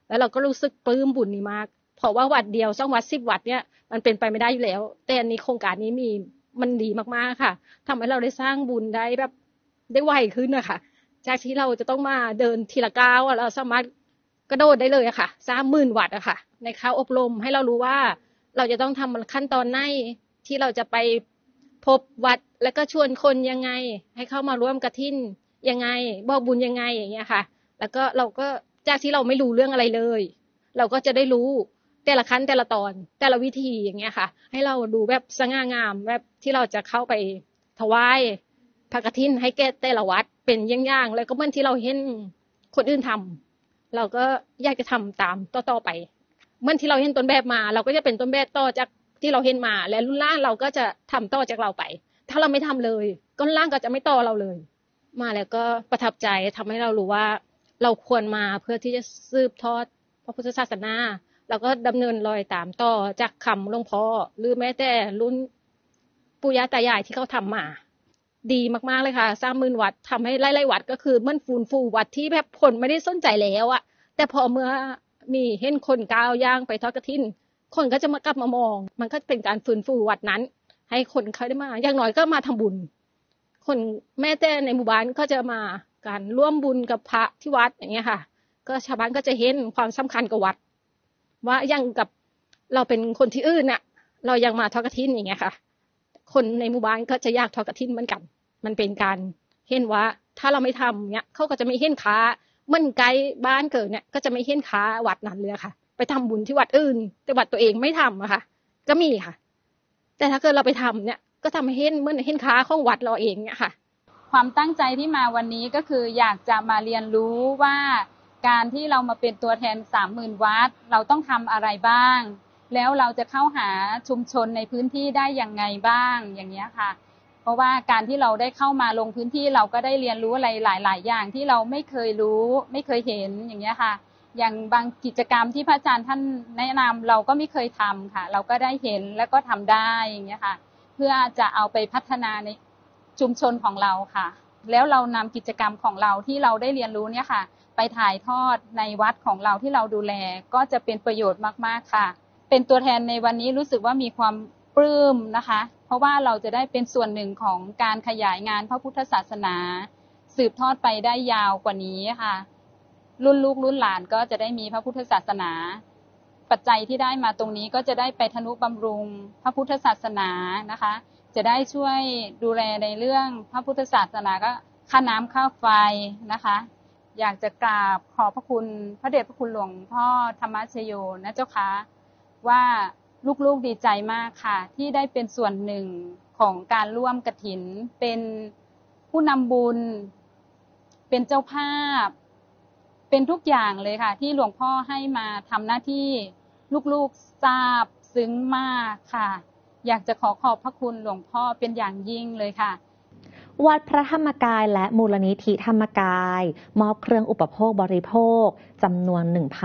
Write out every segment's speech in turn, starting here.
แล้วเราก็รู้สึกปลื้มบุญนี้มากเพราะว่าวัดเดียว2 วัด10 วัดเนี่ยมันเป็นไปไม่ได้อยู่แล้วแต่อันนี้โครงการนี้มันดีมากๆค่ะทำให้เราได้สร้างบุญได้แบบได้ไวขึ้นนะคะจากที่เราจะต้องมาเดินทีละก้าวเราสามารถกระโดดได้เลยอะค่ะ30,000 วัดอะค่ะในค่าอบรมให้เรารู้ว่าเราจะต้องทำขั้นตอนไหนที่เราจะไปพบวัดแล้วก็ชวนคนยังไงให้เข้ามาร่วมกฐินยังไงบอกบุญยังไงอย่างเงี้ยค่ะแล้วก็เราก็จากที่เราไม่รู้เรื่องอะไรเลยเราก็จะได้รู้แต่ละขั้นแต่ละตอนแต่ละวิธีอย่างเงี้ยค่ะให้เราดูแบบสง่างามแบบที่เราจะเข้าไปถวายพระกฐินให้แก่แต่ละวัดเป็นอย่างๆแล้วก็เหมือนที่เราเห็นคนอื่นทำเราก็อยากจะทำตามต่อๆไปเหมือนที่เราเห็นต้นแบบมาเราก็จะเป็นต้นแบบต่อจากที่เราเห็นมาและรุ่นล่างเราก็จะทำต่อจากเราไปถ้าเราไม่ทำเลยก็รุ่นล่างก็จะไม่ต่อเราเลยมาแล้วก็ประทับใจทำให้เรารู้ว่าเราควรมาเพื่อที่จะสืบทอดพระพุทธศาสนาเราก็ดำเนินรอยตามต่อจากคำหลวงพ่อหรือแม้แต่รุ่นปู่ย่าตายายที่เขาทำมาดีมากๆเลยค่ะ30,000 วัดทำให้ไล่ๆวัดก็คือมันฟื้นฟูวัดที่แบบคนไม่ได้สนใจแล้วอะแต่พอเมื่อมีเห็นคนก้าวย่างไปทอดกฐินคนก็จะมากลับมามองมันก็เป็นการฟื้นฟูวัดนั้นให้คนเขาได้มาอย่างน้อยก็มาทำบุญคนแม้แต่ในหมู่บ้านก็จะมาการร่วมบุญกับพระที่วัดอย่างเงี้ยค่ะก็ชาวบ้านก็จะเห็นความสำคัญกับวัดว่าอย่างกับเราเป็นคนที่อื่นน่ะเรายังมาทอดกฐินอย่างเงี้ยค่ะคนในหมู่บ้านก็จะอยากทอดกฐินเหมือนกันมันเป็นการเห็นว่าถ้าเราไม่ทำเนี้ยเขาก็จะไม่เห็นค่าเหมือนไกลบ้านเกิดเนี่ยก็จะไม่เห็นค่าวัดนั้นเลยค่ะไปทำบุญที่วัดอื่นแต่วัดตัวเองไม่ทำอะค่ะก็มีค่ะแต่ถ้าเกิดเราไปทำเนี่ยก็ทำให้เห็นเหมือนเห็นค่าของวัดเราเองเนี่ยค่ะความตั้งใจที่มาวันนี้ก็คืออยากจะมาเรียนรู้ว่าการที่เรามาเป็นตัวแทน 30,000 วัดเราต้องทำอะไรบ้างแล้วเราจะเข้าหาชุมชนในพื้นที่ได้ยังไงบ้างอย่างเงี้ยค่ะเพราะว่าการที่เราได้เข้ามาลงพื้นที่เราก็ได้เรียนรู้อะไรหลายๆอย่างที่เราไม่เคยรู้ไม่เคยเห็นอย่างเงี้ยค่ะอย่างบางกิจกรรมที่พระอาจารย์ท่านแนะนำเราก็ไม่เคยทำค่ะเราก็ได้เห็นแล้วก็ทำได้อย่างเงี้ยค่ะเพื่อจะเอาไปพัฒนาในชุมชนของเราค่ะแล้วเรานำกิจกรรมของเราที่เราได้เรียนรู้เนี่ยค่ะไปถ่ายทอดในวัดของเราที่เราดูแลก็จะเป็นประโยชน์มากๆค่ะเป็นตัวแทนในวันนี้รู้สึกว่ามีความปลื้มนะคะเพราะว่าเราจะได้เป็นส่วนหนึ่งของการขยายงานพระพุทธศาสนาสืบทอดไปได้ยาวกว่านี้ค่ะรุ่นลูกรุ่นหลานก็จะได้มีพระพุทธศาสนาปัจจัยที่ได้มาตรงนี้ก็จะได้ไปทนุบำรุงพระพุทธศาสนานะคะจะได้ช่วยดูแลในเรื่องพระพุทธศาสนาก็ค่าน้ำค่าไฟนะคะอยากจะกราบขอบพระคุณพระเดชพระคุณหลวงพ่อธรรมชโยนะเจ้าค่ะว่าลูกๆดีใจมากค่ะที่ได้เป็นส่วนหนึ่งของการร่วมกฐินเป็นผู้นำบุญเป็นเจ้าภาพเป็นทุกอย่างเลยค่ะที่หลวงพ่อให้มาทำหน้าที่ลูกๆทราบซึ้งมากค่ะอยากจะขอบพระคุณหลวงพ่อเป็นอย่างยิ่งเลยค่ะวัดพระธรรมกายและมูลนิธิธรรมกายมอบเครื่องอุปโภคบริโภคจำนวน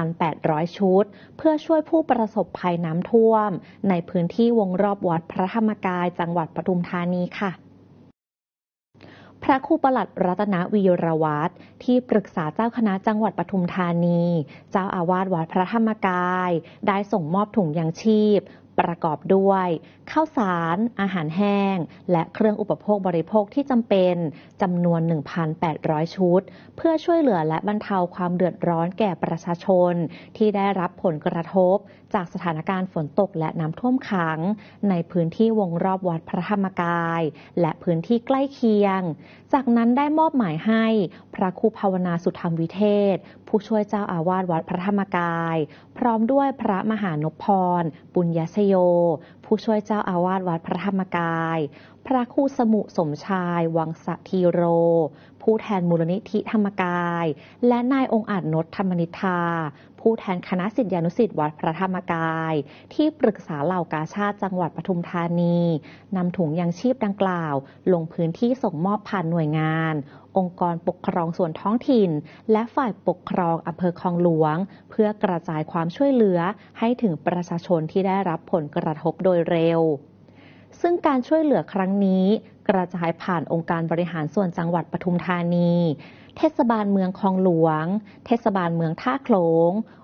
1,800 ชุดเพื่อช่วยผู้ประสบภัยน้ำท่วมในพื้นที่วงรอบวัดพระธรรมกายจังหวัดปทุมธานีค่ะพระครูปลัดรัตนวีรวัฒน์ที่ปรึกษาเจ้าคณะจังหวัดปทุมธานีเจ้าอาวาสวัดพระธรรมกายได้ส่งมอบถุงยางชีพประกอบด้วยข้าวสารอาหารแห้งและเครื่องอุปโภคบริโภคที่จำเป็นจำนวน 1,800 ชุดเพื่อช่วยเหลือและบรรเทาความเดือดร้อนแก่ประชาชนที่ได้รับผลกระทบจากสถานการณ์ฝนตกและน้ำท่วมขังในพื้นที่วงรอบวัดพระธรรมกายและพื้นที่ใกล้เคียงจากนั้นได้มอบหมายให้พระครูภาวนาสุธรรมวิเทศผู้ช่วยเจ้าอาวาสวัดพระธรรมกายพร้อมด้วยพระมหานพพรปุญญชโยผู้ช่วยเจ้าอาวาสวัดพระธรรมกายพระครูสมุสมชายวังสธีโรผู้แทนมูลนิธิธรรมกายและนายองค์อาจนชธรรมนิธาผู้แทนคณะศิษยานุศิษย์วัดพระธรรมกายที่ปรึกษาเหล่ากาชาดจังหวัดปทุมธานีนำถุงยางชีพดังกล่าวลงพื้นที่ส่งมอบผ่านหน่วยงานองค์กรปกครองส่วนท้องถิ่นและฝ่ายปกครองอำเภอคลองหลวงเพื่อกระจายความช่วยเหลือให้ถึงประชาชนที่ได้รับผลกระทบโดยเร็วซึ่งการช่วยเหลือครั้งนี้กระจายผ่านองค์การบริหารส่วนจังหวัดปทุมธานีเทศบาลเมืองคลองหลวงเทศบาลเมืองท่าโขลง